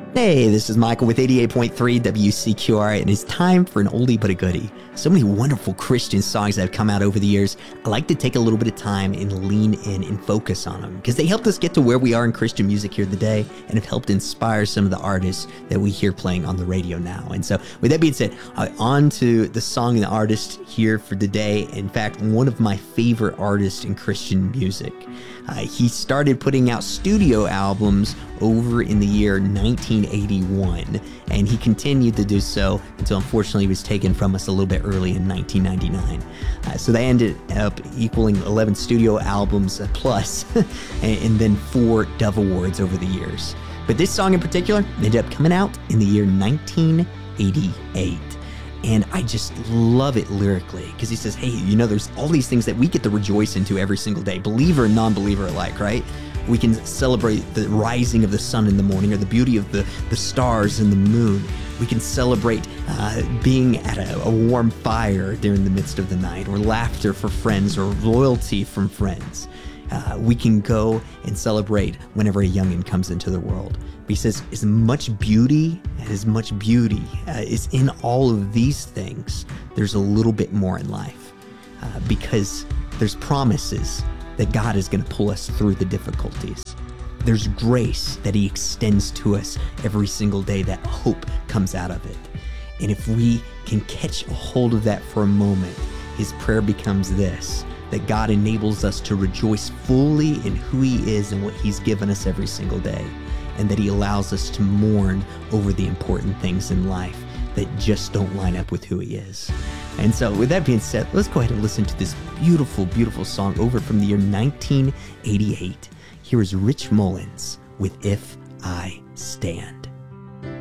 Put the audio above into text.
Hey, this is Michael with 88.3 WCQR, and it's time for an oldie but a goodie. So many wonderful Christian songs that have come out over the years. I like to take a little bit of time and lean in and focus on them because they helped us get to where we are in Christian music here today and have helped inspire some of the artists that we hear playing on the radio now. And so with that being said, on to the song and the artist here for today. In fact, one of my favorite artists in Christian music. He started putting out studio albums over in the year 1981, and he continued to do so until unfortunately he was taken from us a little bit early in 1999. So they ended up equaling 11 studio albums plus, and then 4 Dove Awards over the years. But this song in particular ended up coming out in the year 1988. And I just love it lyrically because he says, hey, you know, there's all these things that we get to rejoice into every single day, believer and non-believer alike, right? We can celebrate the rising of the sun in the morning or the beauty of the stars and the moon. We can celebrate being at a warm fire during the midst of the night, or laughter for friends, or loyalty from friends. We can go and celebrate whenever a youngin' comes into the world. But he says, as much beauty is in all of these things, there's a little bit more in life because there's promises that God is going to pull us through the difficulties. There's grace that he extends to us every single day, that hope comes out of it. And if we can catch a hold of that for a moment, his prayer becomes this: that God enables us to rejoice fully in who he is and what he's given us every single day, and that he allows us to mourn over the important things in life that just don't line up with who he is. And so with that being said, let's go ahead and listen to this beautiful, beautiful song over from the year 1988. Here is Rich Mullins with If I Stand.